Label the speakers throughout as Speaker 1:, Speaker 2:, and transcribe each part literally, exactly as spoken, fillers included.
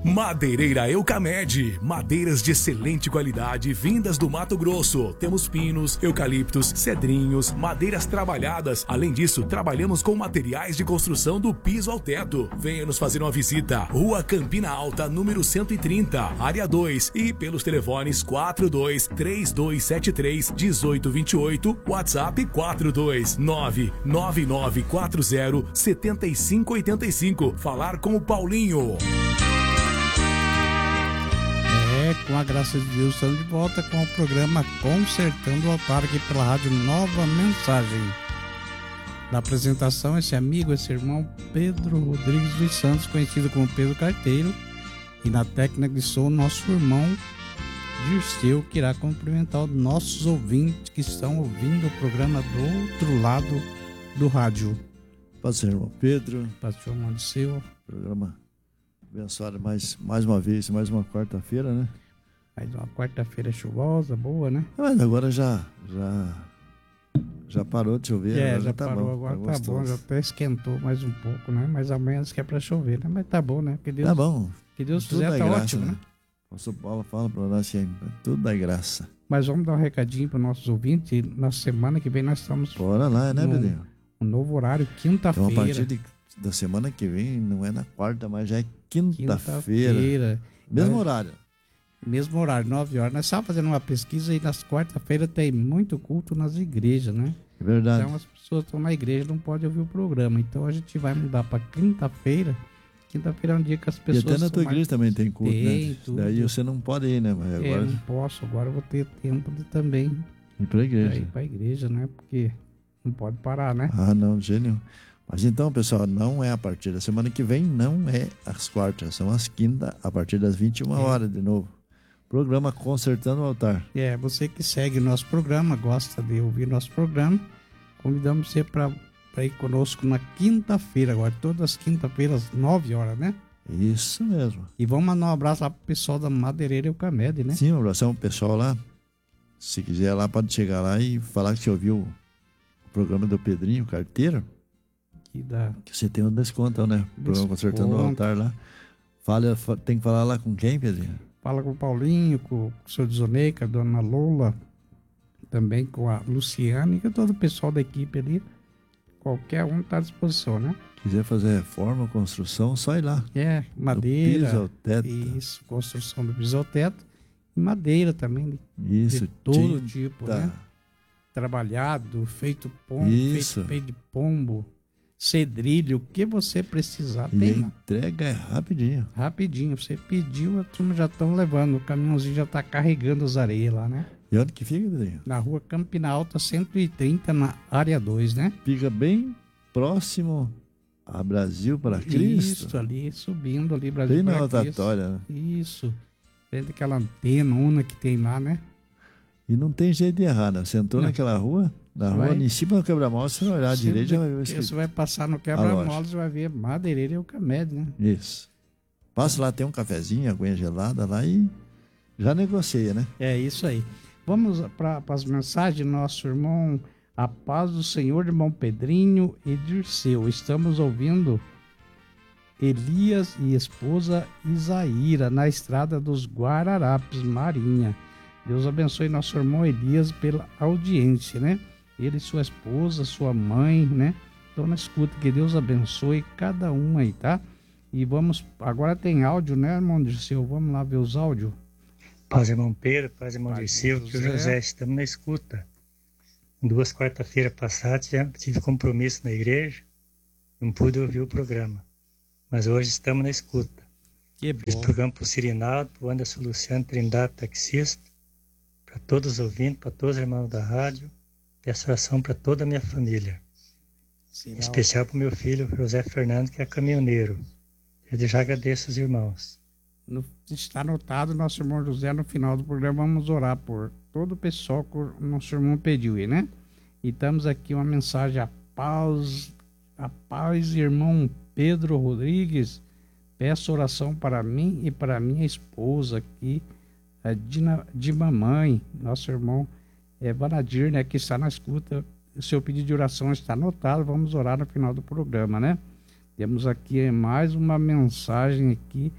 Speaker 1: Madeireira Eucamed, madeiras de excelente qualidade vindas do Mato Grosso. Temos pinos, eucaliptos, cedrinhos, madeiras trabalhadas. Além disso, trabalhamos com materiais de construção do piso ao teto. Venha nos fazer uma visita. Rua Campina Alta, número cento e trinta, área dois, e pelos telefones quatro dois três dois sete três um oito dois oito, WhatsApp quatro dois nove nove nove quatro zero sete cinco oito cinco. Falar com o Paulinho.
Speaker 2: É, com a graça de Deus, estamos de volta com o programa Consertando o Altar aqui pela Rádio Nova Mensagem. Na apresentação, esse amigo, esse irmão Pedro Rodrigues dos Santos, conhecido como Pedro Carteiro, e na técnica de som, nosso irmão Dirceu, que irá cumprimentar os nossos ouvintes que estão ouvindo o programa do outro lado do rádio.
Speaker 3: Paz do Senhor, irmão Pedro.
Speaker 2: Paz do Senhor, irmão Dirceu.
Speaker 3: Programa abençoado mais, mais uma vez, mais uma quarta-feira, né?
Speaker 2: Mais uma quarta-feira chuvosa, boa, né?
Speaker 3: Mas agora já, já, já parou de chover.
Speaker 2: É,
Speaker 3: agora
Speaker 2: já,
Speaker 3: já tá
Speaker 2: parou,
Speaker 3: bom,
Speaker 2: agora
Speaker 3: tá,
Speaker 2: tá bom, já até esquentou mais um pouco, né? Mas amanhã diz que é pra chover, né? Mas tá bom, né? Que Deus,
Speaker 3: tá bom.
Speaker 2: Que Deus
Speaker 3: tudo
Speaker 2: quiser, tá
Speaker 3: graça,
Speaker 2: ótimo, né?
Speaker 3: né? O apóstolo Paulo fala pra nós que é tudo da graça.
Speaker 2: Mas vamos dar um recadinho para os nossos ouvintes. Na semana que vem nós estamos...
Speaker 3: Bora lá, né, Pedrinho?
Speaker 2: Um novo horário, quinta-feira.
Speaker 3: Então, a partir de, da semana que vem, não é na quarta, mas já é quinta-feira.
Speaker 2: Quinta-feira.
Speaker 3: Mesmo
Speaker 2: é,
Speaker 3: horário.
Speaker 2: Mesmo horário, nove horas. Nós estávamos fazendo uma pesquisa e nas quarta-feiras tem muito culto nas igrejas, né?
Speaker 3: É verdade.
Speaker 2: Então as pessoas estão na igreja não podem ouvir o programa. Então a gente vai mudar para quinta-feira. Quinta-feira é um dia que as pessoas...
Speaker 3: E até na tua igreja mais... também tem culto,
Speaker 2: tem,
Speaker 3: né?
Speaker 2: Tudo.
Speaker 3: Daí você não pode ir, né? Mas agora...
Speaker 2: É, não posso. Agora eu vou ter tempo de também
Speaker 3: ir para a igreja.
Speaker 2: Ir para a igreja, né? Porque não pode parar, né?
Speaker 3: Ah, não, gênio. Mas então, pessoal, não é a partir da semana que vem, não é as quartas, são as quintas, a partir das vinte e uma horas de novo. Programa Consertando o Altar.
Speaker 2: É, você que segue o nosso programa, gosta de ouvir nosso programa, convidamos você para ir conosco na quinta-feira, agora, todas as quinta-feiras, nove horas, né?
Speaker 3: Isso mesmo.
Speaker 2: E vamos mandar um abraço lá pro pessoal da Madeireira Eucamed, né?
Speaker 3: Sim, um abração pro pessoal lá. Se quiser lá, pode chegar lá e falar que você ouviu o programa do Pedrinho Carteiro.
Speaker 2: Que, dá...
Speaker 3: que você tem um desconto, né? Desconto. Programa Consertando o Altar lá. Fala, tem que falar lá com quem, Pedrinho?
Speaker 2: Fala com o Paulinho, com o seu Dizonei, com a dona Lola, também com a Luciane, e todo o pessoal da equipe ali. Qualquer um está à disposição, né?
Speaker 3: Quiser fazer reforma, construção, só ir lá.
Speaker 2: É, madeira.
Speaker 3: Do piso ao teto.
Speaker 2: Isso, construção do piso ao teto. E madeira também. De,
Speaker 3: isso,
Speaker 2: de todo
Speaker 3: tinta.
Speaker 2: tipo, né? Trabalhado, feito pombo,
Speaker 3: isso.
Speaker 2: feito peito de pombo, cedrilho, o que você precisar.
Speaker 3: E
Speaker 2: tem
Speaker 3: a entrega é rapidinho.
Speaker 2: Rapidinho. Você pediu, a turma já estão levando. O caminhãozinho já está carregando as areias lá, né?
Speaker 3: E onde que fica, Pedrinho?
Speaker 2: Na rua Campina Alta, cento e trinta, na área dois, né?
Speaker 3: Fica bem próximo a Brasil para Cristo.
Speaker 2: Isso, ali, subindo ali, Brasil
Speaker 3: bem
Speaker 2: para
Speaker 3: na
Speaker 2: Cristo.
Speaker 3: rotatória, né?
Speaker 2: Isso. Dentro daquela antena, una que tem lá, né?
Speaker 3: E não tem jeito de errar, né? Você entrou
Speaker 2: não.
Speaker 3: naquela rua, na
Speaker 2: você
Speaker 3: rua,
Speaker 2: vai...
Speaker 3: em cima do quebra-mola, você vai olhar à direita, já vai ver
Speaker 2: isso. Você vai passar no quebra-mola, você vai ver Madeireira e Eucamed, né?
Speaker 3: Isso. Passa lá, tem um cafezinho, aguinha gelada lá e já negocia, né?
Speaker 2: É isso aí. Vamos para as mensagens do nosso irmão, a paz do Senhor, irmão Pedrinho e Dirceu. Estamos ouvindo Elias e esposa Isaíra, na estrada dos Guararapes, Marinha. Deus abençoe nosso irmão Elias pela audiência, né? Ele e sua esposa, sua mãe, né? Então, na escuta, que Deus abençoe cada um aí, tá? E vamos, agora tem áudio, né, irmão Dirceu? Vamos lá ver os áudios.
Speaker 4: Paz, irmão Pedro, paz, irmão Dirceu, tio José, estamos na escuta. Duas quarta-feiras passadas já tive compromisso na igreja, não pude ouvir o programa, mas hoje estamos na escuta.
Speaker 2: Que bom.
Speaker 4: Fiz programa para o Cirinaldo, para o Anderson Luciano Trindade, taxista, para todos os ouvintes, para todos os irmãos da rádio, peço oração para toda a minha família, em especial para o meu filho José Fernando, que é caminhoneiro. Eu já agradeço os irmãos.
Speaker 2: No, está anotado, nosso irmão José, no final do programa vamos orar por todo o pessoal que o nosso irmão pediu aí, né? E estamos aqui uma mensagem, a paz, a paz, irmão Pedro Rodrigues, peço oração para mim e para minha esposa aqui, a Dina, de mamãe, nosso irmão é, Vanadir, né, que está na escuta, o seu pedido de oração está anotado, vamos orar no final do programa, né? Temos aqui mais uma mensagem aqui,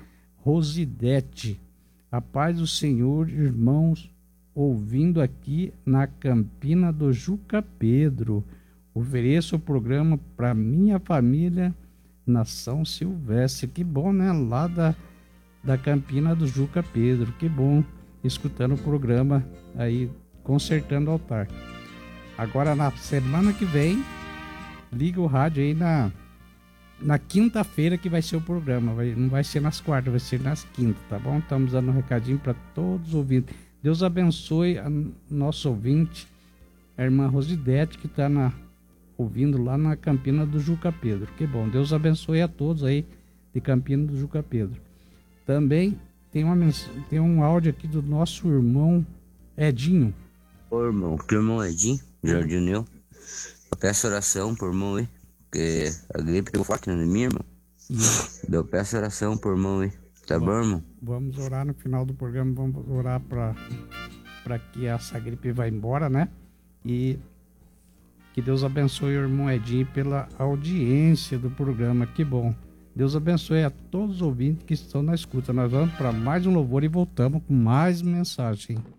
Speaker 2: Rosidete. A paz do Senhor, irmãos, ouvindo aqui na Campina do Juca Pedro. Ofereço o programa para minha família na São Silvestre. Que bom, né? Lá da, da Campina do Juca Pedro. Que bom, escutando o programa aí, consertando o altar. Agora, na semana que vem, liga o rádio aí na, na quinta-feira que vai ser o programa. Vai, não vai ser nas quartas, vai ser nas quintas, tá bom? Estamos dando um recadinho para todos os ouvintes. Deus abençoe a nosso ouvinte, a irmã Rosidete, que está na, ouvindo lá na Campina do Juca Pedro. Que bom, Deus abençoe a todos aí de Campina do Juca Pedro. Também tem, uma, tem um áudio aqui do nosso irmão Edinho.
Speaker 5: Ô irmão, que irmão Edinho, Jardineu. Eu peço oração por irmão aí, porque a gripe pegou forte na minha, irmão. Eu peço oração por irmão aí. Tá bom, irmão?
Speaker 2: Vamos orar no final do programa, vamos orar para que essa gripe vá embora, né? E que Deus abençoe o irmão Edinho pela audiência do programa, que bom. Deus abençoe a todos os ouvintes que estão na escuta. Nós vamos para mais um louvor e voltamos com mais mensagem.